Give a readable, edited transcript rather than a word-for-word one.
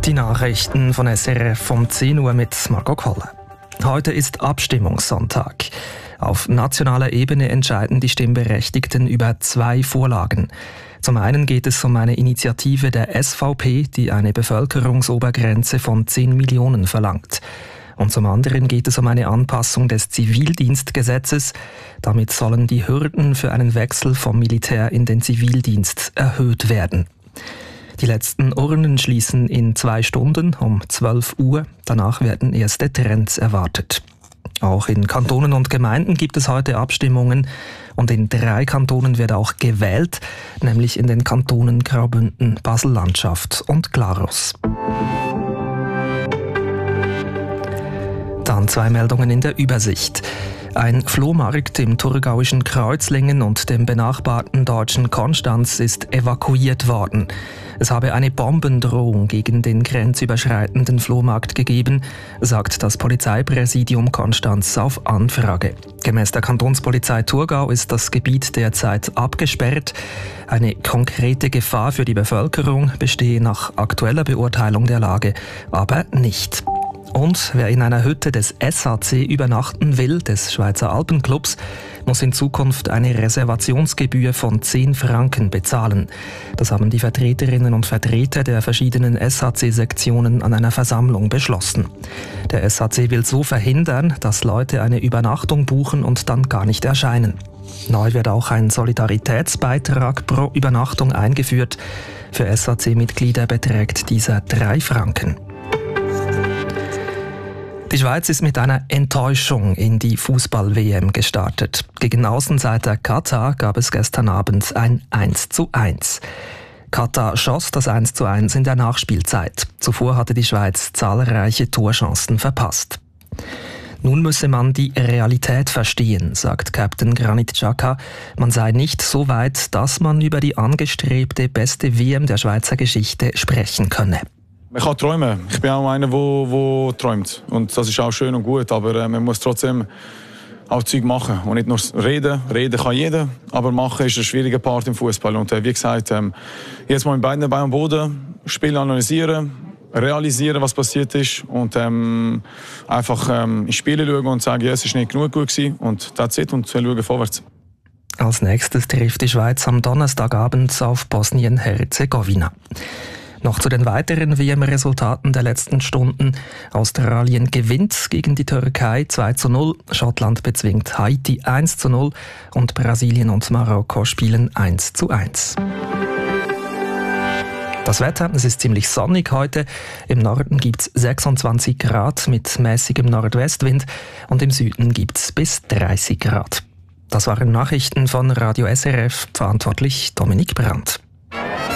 Die Nachrichten von SRF um 10 Uhr mit Marco Koller. Heute ist Abstimmungssonntag. Auf nationaler Ebene entscheiden die Stimmberechtigten über 2 Vorlagen. Zum einen geht es um eine Initiative der SVP, die eine Bevölkerungsobergrenze von 10 Millionen verlangt. Und zum anderen geht es um eine Anpassung des Zivildienstgesetzes. Damit sollen die Hürden für einen Wechsel vom Militär in den Zivildienst erhöht werden. Die letzten Urnen schließen in 2 Stunden um 12 Uhr. Danach werden erste Trends erwartet. Auch in Kantonen und Gemeinden gibt es heute Abstimmungen. Und in 3 Kantonen wird auch gewählt, nämlich in den Kantonen Graubünden, Basel-Landschaft und Glarus. Dann 2 Meldungen in der Übersicht. Ein Flohmarkt im thurgauischen Kreuzlingen und dem benachbarten deutschen Konstanz ist evakuiert worden. Es habe eine Bombendrohung gegen den grenzüberschreitenden Flohmarkt gegeben, sagt das Polizeipräsidium Konstanz auf Anfrage. Gemäß der Kantonspolizei Thurgau ist das Gebiet derzeit abgesperrt. Eine konkrete Gefahr für die Bevölkerung bestehe nach aktueller Beurteilung der Lage aber nicht. Und wer in einer Hütte des SAC übernachten will, des Schweizer Alpenclubs, muss in Zukunft eine Reservationsgebühr von 10 Franken bezahlen. Das haben die Vertreterinnen und Vertreter der verschiedenen SAC-Sektionen an einer Versammlung beschlossen. Der SAC will so verhindern, dass Leute eine Übernachtung buchen und dann gar nicht erscheinen. Neu wird auch ein Solidaritätsbeitrag pro Übernachtung eingeführt. Für SAC-Mitglieder beträgt dieser 3 Franken. Die Schweiz ist mit einer Enttäuschung in die Fußball-WM gestartet. Gegen Außenseiter Katar gab es gestern Abend ein 1:1. Katar schoss das 1:1 in der Nachspielzeit. Zuvor hatte die Schweiz zahlreiche Torchancen verpasst. Nun müsse man die Realität verstehen, sagt Captain Granit Xhaka. Man sei nicht so weit, dass man über die angestrebte beste WM der Schweizer Geschichte sprechen könne. Man kann träumen. Ich bin auch einer, der träumt. Und das ist auch schön und gut. Aber man muss trotzdem auch Zeug machen. Und nicht nur reden. Reden kann jeder. Aber machen ist ein schwieriger Part im Fußball. Und wie gesagt, jetzt mal mit beiden Beinen am Boden, Spiel analysieren, realisieren, was passiert ist. Und einfach ins Spiel schauen und sagen, ja, es ist nicht genug gut gewesen. Und that's it. Und schauen vorwärts. Als nächstes trifft die Schweiz am Donnerstagabend auf Bosnien-Herzegowina. Noch zu den weiteren WM-Resultaten der letzten Stunden. Australien gewinnt gegen die Türkei 2:0, Schottland bezwingt Haiti 1:0 und Brasilien und Marokko spielen 1:1. Das Wetter, es ist ziemlich sonnig heute. Im Norden gibt es 26 Grad mit mäßigem Nordwestwind und im Süden gibt es bis 30 Grad. Das waren Nachrichten von Radio SRF, verantwortlich Dominik Brandt.